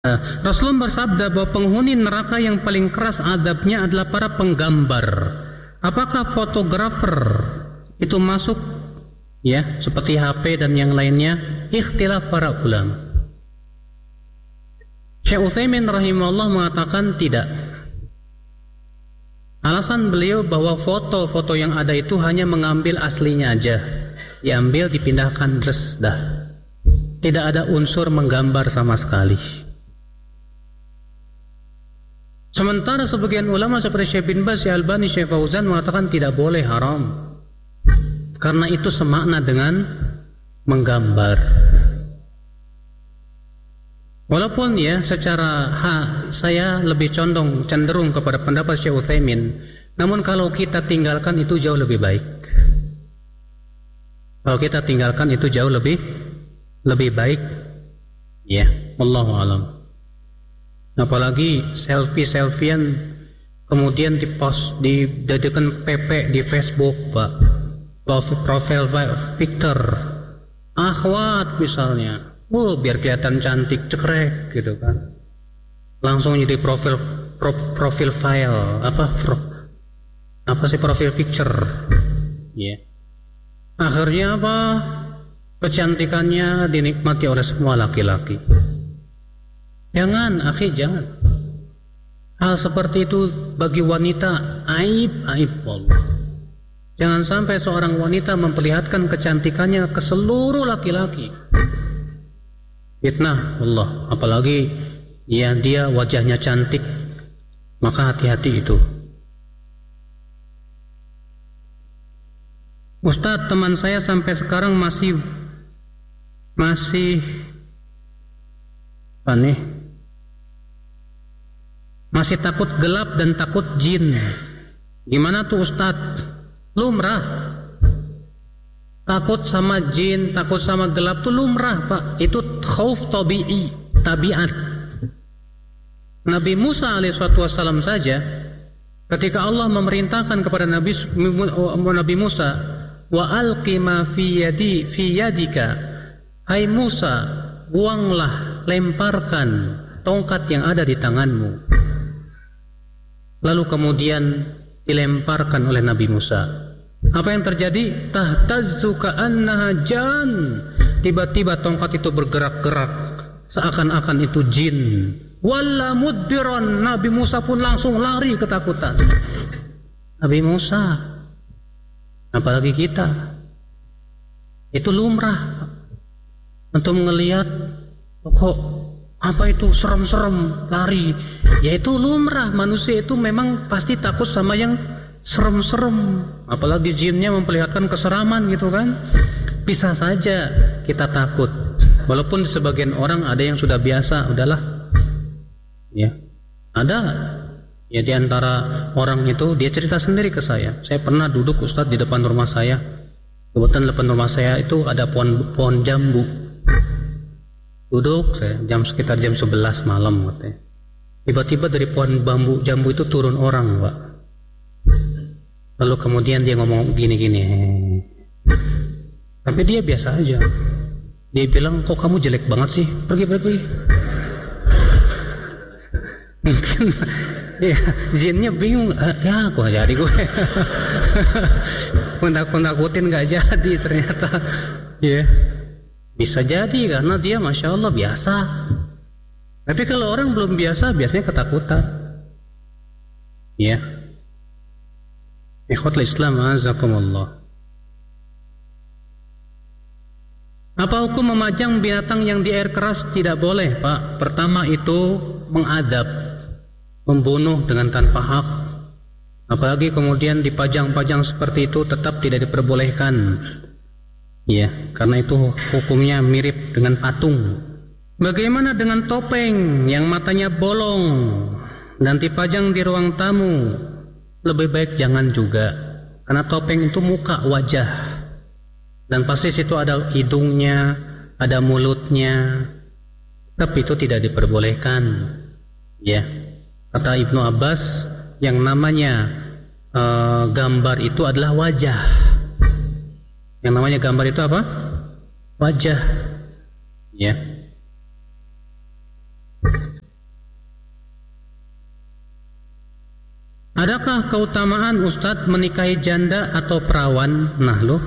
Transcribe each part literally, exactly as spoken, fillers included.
Rasulullah bersabda bahwa penghuni neraka yang paling keras adabnya adalah para penggambar. Apakah fotografer itu masuk? Ya, seperti H P dan yang lainnya. Ikhtilaf para ulama. Syekh Utsaimin rahimahullah mengatakan tidak. Alasan beliau bahwa foto-foto yang ada itu hanya mengambil aslinya aja, diambil dipindahkan terus dah. Tidak ada unsur menggambar sama sekali. Sementara sebagian ulama seperti Syekh bin Baz, Syekh Albani, Syekh Fauzan mengatakan tidak boleh, haram. Karena itu semakna dengan menggambar. Walaupun ya secara ha, saya lebih condong cenderung kepada pendapat Syekh Utsaimin, namun kalau kita tinggalkan itu jauh lebih baik. Kalau kita tinggalkan itu jauh lebih lebih baik. Ya, wallahu a'lam. Apalagi selfie-selfian kemudian dipost, dijadikan P P di Facebook, Pak. Profile picture akhwat misalnya. Oh, biar kelihatan cantik, cekrek gitu kan. Langsung jadi profil pro, profil file apa pro, apa sih profil picture. Ya. Yeah. Akhirnya apa? Kecantikannya dinikmati oleh semua laki-laki. Jangan, akhi, jangan. Hal seperti itu bagi wanita aib, aib Allah. Jangan sampai seorang wanita memperlihatkan kecantikannya ke seluruh laki-laki. Fitnah Allah. Apalagi ya dia wajahnya cantik, maka hati-hati itu. Ustadz, teman saya sampai sekarang masih masih apa nih? Masih takut gelap dan takut jin. Gimana tuh Ustadz? Lumrah. Takut sama jin, takut sama gelap tuh lumrah, Pak. Itu khauf tabi'i, tabiat. Nabi Musa alaihissalatu wassalam saja, ketika Allah memerintahkan kepada Nabi Nabi Musa, wa alqi ma fi yadi fi yadika, hai Musa, buanglah, lemparkan tongkat yang ada di tanganmu. Lalu kemudian dilemparkan oleh Nabi Musa. Apa yang terjadi? Tahtazzu ka'annaha jan. Tiba-tiba tongkat itu bergerak-gerak seakan-akan itu jin. Walla mudbiran. Nabi Musa pun langsung lari ketakutan. Nabi Musa, apalagi kita, itu lumrah untuk melihat kok apa itu serem-serem lari. Yaitu lumrah, manusia itu memang pasti takut sama yang serem-serem. Apalagi jinnya memperlihatkan keseraman gitu kan. Bisa saja kita takut. Walaupun sebagian orang ada yang sudah biasa, udahlah. Ya, ada. Ya di antara orang itu dia cerita sendiri ke saya. Saya pernah duduk Ustadz di depan rumah saya. Kebetulan depan rumah saya itu ada pohon pohon jambu. Duduk saya jam sekitar jam sebelas malam katanya. Tiba-tiba dari pohon bambu jambu itu turun orang, Pak. Lalu kemudian dia ngomong gini-gini. Tapi dia biasa aja. Dia bilang, kok kamu jelek banget sih? Pergi, pergi, pergi. Mungkin ya, jinnya bingung. Ya, kok jadi gue. Kuntak-kuntakutin gak jadi ternyata. Ya, yeah. Bisa jadi karena dia Masya Allah biasa. Tapi kalau orang belum biasa biasanya ketakutan. Ya. Ikhwatul Islam azakumullah. Apa hukum memajang binatang yang di air keras? Tidak boleh, Pak. Pertama itu mengadab, membunuh dengan tanpa hak. Apalagi kemudian dipajang-pajang seperti itu tetap tidak diperbolehkan. Ya, karena itu hukumnya mirip dengan patung. Bagaimana dengan topeng yang matanya bolong dan dipajang di ruang tamu? Lebih baik jangan juga, karena topeng itu muka, wajah, dan pasti situ ada hidungnya, ada mulutnya. Tapi itu tidak diperbolehkan. Ya, kata Ibnu Abbas, yang namanya uh, gambar itu adalah wajah. Yang namanya gambar itu apa? Wajah. Ya. Adakah keutamaan Ustadz menikahi janda atau perawan? Nah loh,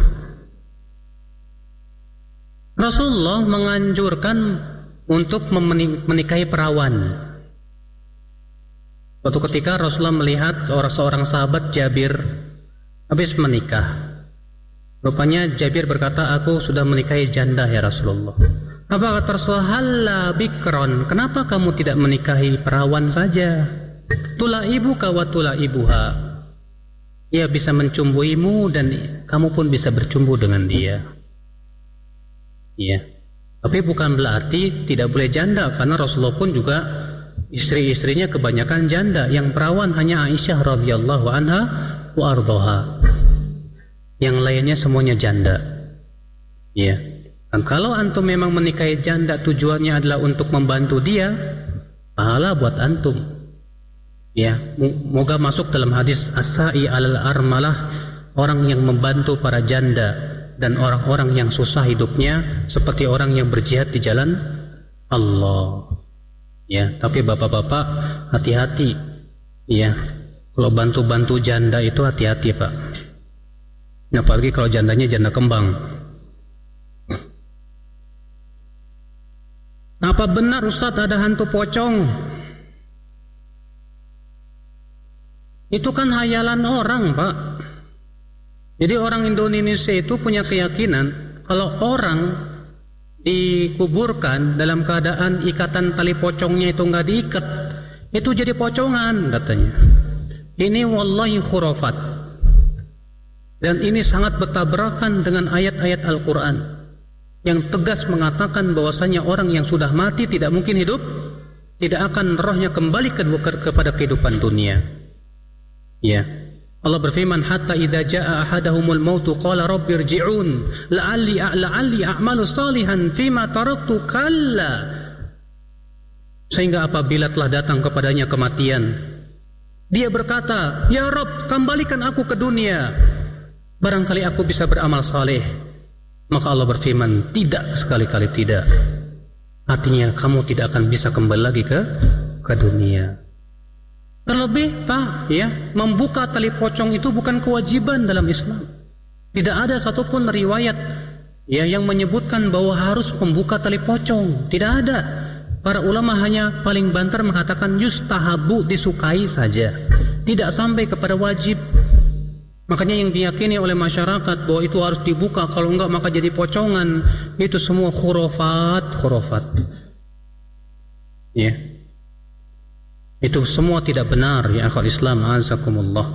Rasulullah menganjurkan untuk menikahi perawan. Suatu ketika Rasulullah melihat seorang seorang sahabat Jabir habis menikah. Rupanya Jabir berkata, aku sudah menikahi janda ya Rasulullah. Apa kata Rasulullah? Halla bikron, kenapa kamu tidak menikahi perawan saja? Tula ibuka wa tula ibuha. Ia bisa mencumbuimu dan kamu pun bisa bercumbu dengan dia. Iya. Tapi bukan berarti tidak boleh janda, karena Rasulullah pun juga istri-istrinya kebanyakan janda. Yang perawan hanya Aisyah radhiyallahu anha wa ardhaha. Yang lainnya semuanya janda. Iya. Dan kalau antum memang menikahi janda tujuannya adalah untuk membantu dia, pahala buat antum. Ya, moga masuk dalam hadis as-sa'i alal armalah, orang yang membantu para janda dan orang-orang yang susah hidupnya seperti orang yang berjihad di jalan Allah. Ya, tapi bapak-bapak hati-hati. Ya, kalau bantu-bantu janda itu hati-hati, Pak. Apalagi kalau jandanya janda kembang. Apa benar Ustadz ada hantu pocong? Itu kan hayalan orang, Pak. Jadi orang Indonesia itu punya keyakinan kalau orang dikuburkan dalam keadaan ikatan tali pocongnya itu nggak diikat, itu jadi pocongan katanya. Ini wallahi khurafat. Dan ini sangat bertabrakan dengan ayat-ayat Al-Quran yang tegas mengatakan bahwasanya orang yang sudah mati tidak mungkin hidup, tidak akan rohnya kembali ke, kepada kehidupan dunia. Ya, Allah berfirman, hatta idza jaa ahadahumul mautu qala rabbi irji'un la'alli la'alli a'malu salihan fima taraktu kalla. Sehingga apabila telah datang kepadanya kematian, dia berkata, ya Rabb, kembalikan aku ke dunia, barangkali aku bisa beramal saleh. Maka Allah berfirman, tidak, sekali-kali tidak. Artinya kamu tidak akan bisa kembali lagi ke ke dunia. Terlebih, Pak, ya, membuka tali pocong itu bukan kewajiban dalam Islam. Tidak ada satupun riwayat ya yang menyebutkan bahwa harus membuka tali pocong. Tidak ada. Para ulama hanya paling banter mengatakan yustahabu, disukai saja. Tidak sampai kepada wajib. Makanya yang diyakini oleh masyarakat bahwa itu harus dibuka, kalau enggak maka jadi pocongan, itu semua khurafat, khurafat. Ya. Itu semua tidak benar ya akhwat Islam, azakumullah.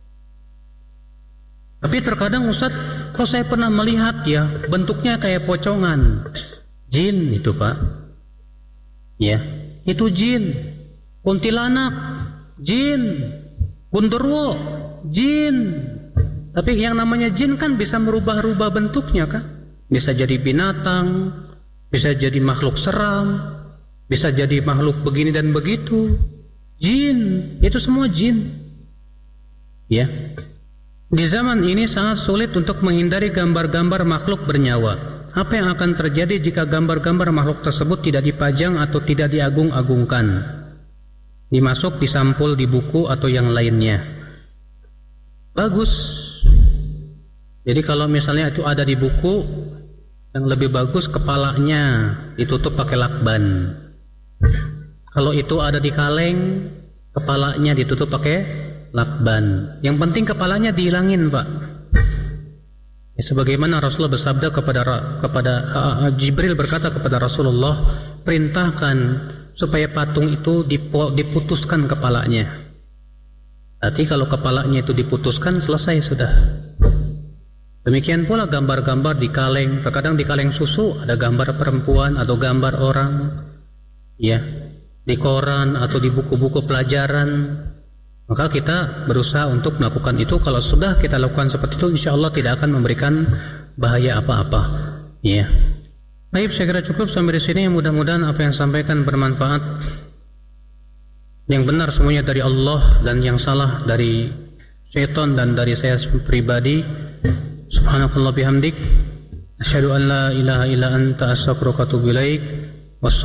Tapi terkadang Ustaz, kok saya pernah melihat ya bentuknya kayak pocongan. Jin itu, Pak. Ya, itu jin. Kuntilanak, jin. Gundurwo, jin. Tapi yang namanya jin kan bisa merubah-rubah bentuknya kan? Bisa jadi binatang, bisa jadi makhluk seram, bisa jadi makhluk begini dan begitu. Jin, itu semua jin. Ya. Di zaman ini sangat sulit untuk menghindari gambar-gambar makhluk bernyawa. Apa yang akan terjadi jika gambar-gambar makhluk tersebut tidak dipajang atau tidak diagung-agungkan? Dimasuk, disampul di buku atau yang lainnya. Bagus. Jadi kalau misalnya itu ada di buku, yang lebih bagus kepalanya ditutup pakai lakban. Kalau itu ada di kaleng, kepalanya ditutup pakai lakban. Yang penting kepalanya dihilangin, Pak. Ya, sebagaimana Rasulullah bersabda kepada kepada uh, Jibril berkata kepada Rasulullah, perintahkan supaya patung itu diputuskan kepalanya. Berarti kalau kepalanya itu diputuskan, selesai sudah. Demikian pula gambar-gambar di kaleng. Terkadang di kaleng susu ada gambar perempuan atau gambar orang. Ya. Di koran atau di buku-buku pelajaran, maka kita berusaha untuk melakukan itu. Kalau sudah kita lakukan seperti itu, insya Allah tidak akan memberikan bahaya apa-apa. Ya. Baik, saya kira cukup sampai di sini. Mudah-mudahan apa yang sampaikan bermanfaat. Yang benar semuanya dari Allah dan yang salah dari syaitan dan dari saya pribadi. Subhanakallah bihamdik, asyhadu an la ilaha illa anta, astaghfiruka wa atubu ilaik.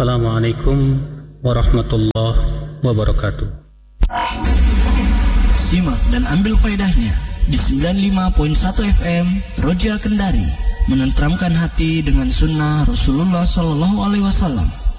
Wassalamualaikum warahmatullahi wabarakatuh. Simak dan ambil faedahnya di sembilan puluh lima koma satu F M Roja Kendari, menenteramkan hati dengan sunnah Rasulullah Sallallahu Alaihi Wasallam.